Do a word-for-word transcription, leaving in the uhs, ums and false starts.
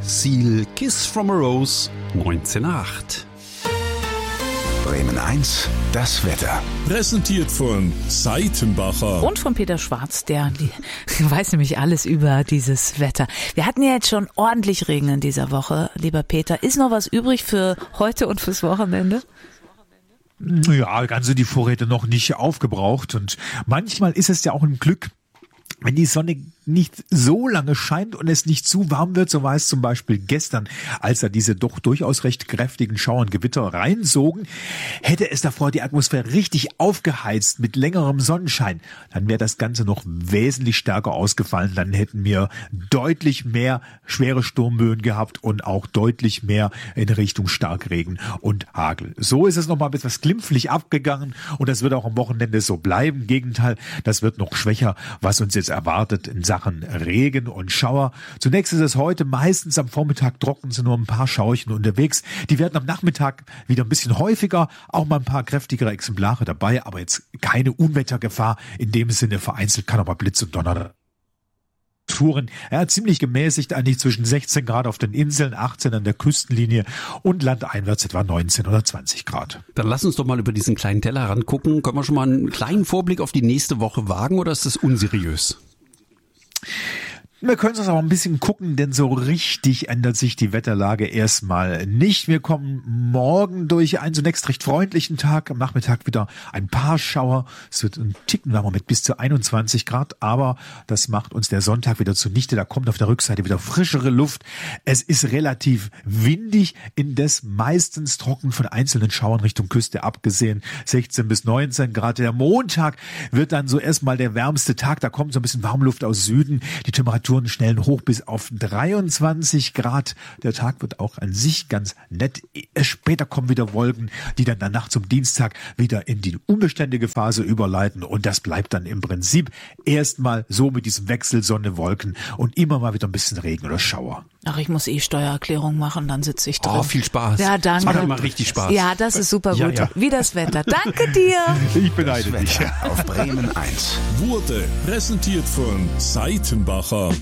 Seal, Kiss from a Rose, neunzehn Komma acht. Bremen eins, das Wetter. Präsentiert von Seitenbacher. Und von Peter Schwarz, der weiß nämlich alles über dieses Wetter. Wir hatten ja jetzt schon ordentlich Regen in dieser Woche, lieber Peter. Ist noch was übrig für heute und fürs Wochenende? Ja, ganz so die Vorräte noch nicht aufgebraucht. Und manchmal ist es ja auch ein Glück, wenn die Sonne nicht so lange scheint und es nicht zu warm wird, so war es zum Beispiel gestern, als da diese doch durchaus recht kräftigen Schauer und Gewitter reinsogen, hätte es davor die Atmosphäre richtig aufgeheizt mit längerem Sonnenschein, dann wäre das Ganze noch wesentlich stärker ausgefallen, dann hätten wir deutlich mehr schwere Sturmböen gehabt und auch deutlich mehr in Richtung Starkregen und Hagel. So ist es nochmal etwas glimpflich abgegangen und das wird auch am Wochenende so bleiben. Im Gegenteil, das wird noch schwächer, was uns jetzt erwartet in Sachen Regen und Schauer. Zunächst ist es heute meistens am Vormittag trocken, sind nur ein paar Schauerchen unterwegs. Die werden am Nachmittag wieder ein bisschen häufiger, auch mal ein paar kräftigere Exemplare dabei, aber jetzt keine Unwettergefahr. In dem Sinne vereinzelt kann aber Blitz und Donner Touren. Er hat ziemlich gemäßigt, eigentlich zwischen sechzehn Grad auf den Inseln, achtzehn an der Küstenlinie und landeinwärts etwa neunzehn oder zwanzig Grad. Dann lass uns doch mal über diesen kleinen Tellerrand gucken. Können wir schon mal einen kleinen Vorblick auf die nächste Woche wagen oder ist das unseriös? Wir können es aber ein bisschen gucken, denn so richtig ändert sich die Wetterlage erstmal nicht. Wir kommen morgen durch einen zunächst recht freundlichen Tag, am Nachmittag wieder ein paar Schauer. Es wird ein Ticken wärmer mit bis zu einundzwanzig Grad, aber das macht uns der Sonntag wieder zunichte. Da kommt auf der Rückseite wieder frischere Luft. Es ist relativ windig, indes meistens trocken von einzelnen Schauern Richtung Küste abgesehen. sechzehn bis neunzehn Grad. Der Montag wird dann so erstmal der wärmste Tag. Da kommt so ein bisschen Warmluft aus Süden. Die Temperaturen schnellen hoch bis auf dreiundzwanzig Grad. Der Tag wird auch an sich ganz nett. Später kommen wieder Wolken, die dann danach zum Dienstag wieder in die unbeständige Phase überleiten und das bleibt dann im Prinzip erstmal so mit diesem Wechsel Sonne-Wolken und immer mal wieder ein bisschen Regen oder Schauer. Ach, ich muss eh Steuererklärung machen, dann sitze ich drin. Oh, viel Spaß. Ja, danke. Das macht immer richtig Spaß. Ja, das ist super gut. Ja, ja. Wie das Wetter. Danke dir. Ich beneide dich. Auf Bremen eins. Wurde präsentiert von Seitenbacher.